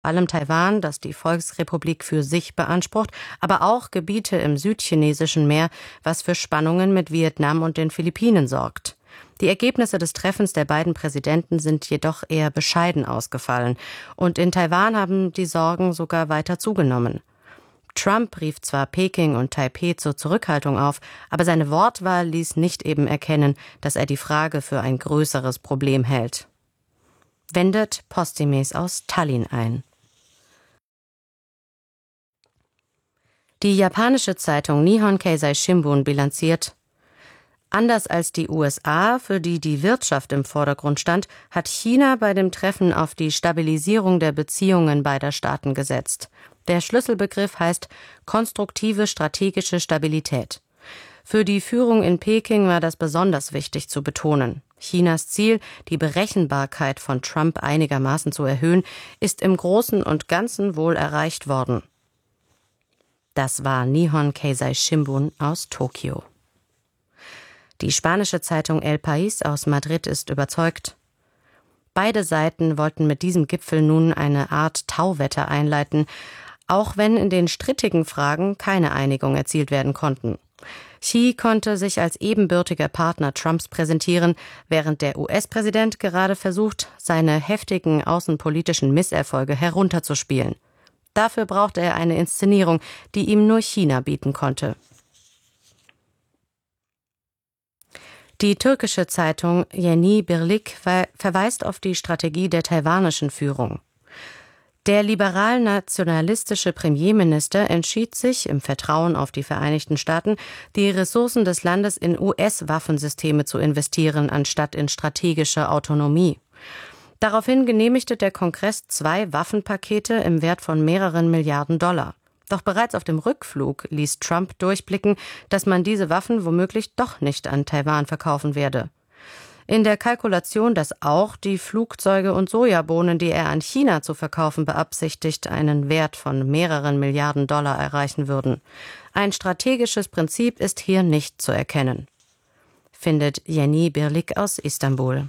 allem Taiwan, das die Volksrepublik für sich beansprucht, aber auch Gebiete im südchinesischen Meer, was für Spannungen mit Vietnam und den Philippinen sorgt. Die Ergebnisse des Treffens der beiden Präsidenten sind jedoch eher bescheiden ausgefallen. Und in Taiwan haben die Sorgen sogar weiter zugenommen. Trump rief zwar Peking und Taipeh zur Zurückhaltung auf, aber seine Wortwahl ließ nicht eben erkennen, dass er die Frage für ein größeres Problem hält. Wendet Postimes aus Tallinn ein. Die japanische Zeitung Nihon Keizai Shimbun bilanziert: Anders als die USA, für die die Wirtschaft im Vordergrund stand, hat China bei dem Treffen auf die Stabilisierung der Beziehungen beider Staaten gesetzt. Der Schlüsselbegriff heißt konstruktive strategische Stabilität. Für die Führung in Peking war das besonders wichtig zu betonen. Chinas Ziel, die Berechenbarkeit von Trump einigermaßen zu erhöhen, ist im Großen und Ganzen wohl erreicht worden. Das war Nihon Keizai Shimbun aus Tokio. Die spanische Zeitung El País aus Madrid ist überzeugt: Beide Seiten wollten mit diesem Gipfel nun eine Art Tauwetter einleiten, auch wenn in den strittigen Fragen keine Einigung erzielt werden konnten. Xi konnte sich als ebenbürtiger Partner Trumps präsentieren, während der US-Präsident gerade versucht, seine heftigen außenpolitischen Misserfolge herunterzuspielen. Dafür brauchte er eine Inszenierung, die ihm nur China bieten konnte. Die türkische Zeitung Yeni Birlik verweist auf die Strategie der taiwanischen Führung. Der liberal-nationalistische Premierminister entschied sich, im Vertrauen auf die Vereinigten Staaten, die Ressourcen des Landes in US-Waffensysteme zu investieren, anstatt in strategische Autonomie. Daraufhin genehmigte der Kongress 2 Waffenpakete im Wert von mehreren Milliarden $. Doch bereits auf dem Rückflug ließ Trump durchblicken, dass man diese Waffen womöglich doch nicht an Taiwan verkaufen werde. In der Kalkulation, dass auch die Flugzeuge und Sojabohnen, die er an China zu verkaufen beabsichtigt, einen Wert von mehreren Milliarden $, erreichen würden. Ein strategisches Prinzip ist hier nicht zu erkennen, findet Yeni Birlik aus Istanbul.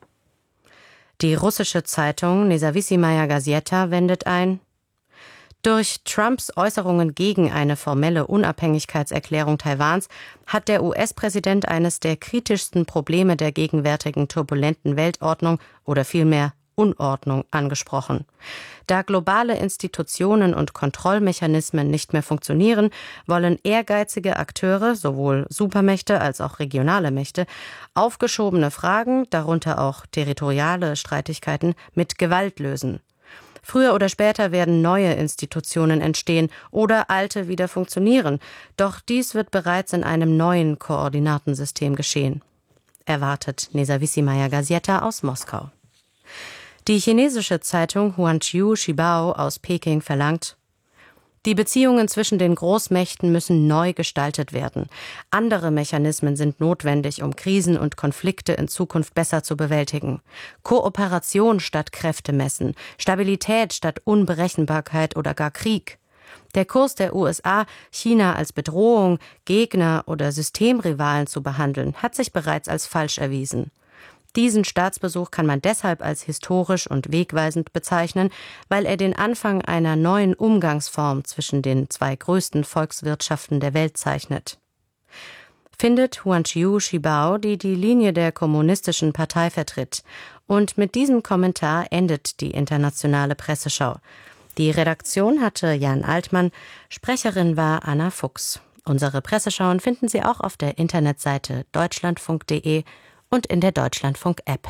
Die russische Zeitung Nezawissimaya Gazeta wendet ein: Durch Trumps Äußerungen gegen eine formelle Unabhängigkeitserklärung Taiwans hat der US-Präsident eines der kritischsten Probleme der gegenwärtigen turbulenten Weltordnung oder vielmehr Unordnung angesprochen. Da globale Institutionen und Kontrollmechanismen nicht mehr funktionieren, wollen ehrgeizige Akteure, sowohl Supermächte als auch regionale Mächte, aufgeschobene Fragen, darunter auch territoriale Streitigkeiten, mit Gewalt lösen. Früher oder später werden neue Institutionen entstehen oder alte wieder funktionieren, doch dies wird bereits in einem neuen Koordinatensystem geschehen, erwartet Nezawissimaya Gazeta aus Moskau. Die chinesische Zeitung Huanqiu Shibao aus Peking verlangt: Die Beziehungen zwischen den Großmächten müssen neu gestaltet werden. Andere Mechanismen sind notwendig, um Krisen und Konflikte in Zukunft besser zu bewältigen. Kooperation statt Kräftemessen, Stabilität statt Unberechenbarkeit oder gar Krieg. Der Kurs der USA, China als Bedrohung, Gegner oder Systemrivalen zu behandeln, hat sich bereits als falsch erwiesen. Diesen Staatsbesuch kann man deshalb als historisch und wegweisend bezeichnen, weil er den Anfang einer neuen Umgangsform zwischen den 2 größten Volkswirtschaften der Welt zeichnet. Findet Huanqiu Shibao, die die Linie der Kommunistischen Partei vertritt. Und mit diesem Kommentar endet die internationale Presseschau. Die Redaktion hatte Jan Altmann, Sprecherin war Anna Fuchs. Unsere Presseschauen finden Sie auch auf der Internetseite deutschlandfunk.de und in der Deutschlandfunk-App.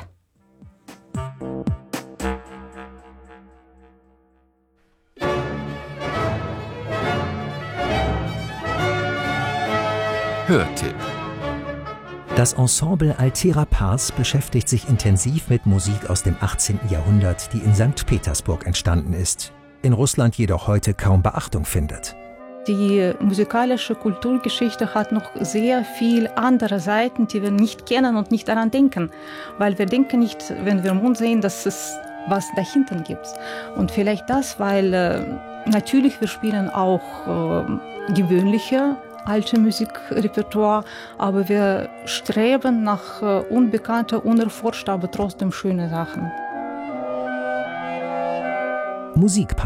Hörtipp. Das Ensemble Altera Pars beschäftigt sich intensiv mit Musik aus dem 18. Jahrhundert, die in St. Petersburg entstanden ist, in Russland jedoch heute kaum Beachtung findet. Die musikalische Kulturgeschichte hat noch sehr viel andere Seiten, die wir nicht kennen und nicht daran denken. Weil wir denken nicht, wenn wir Mond sehen, dass es was dahinter gibt. Und vielleicht das, weil natürlich wir spielen auch gewöhnliche alte Musikrepertoire, aber wir streben nach unbekannter, unerforschter, aber trotzdem schöne Sachen. Musikpalast.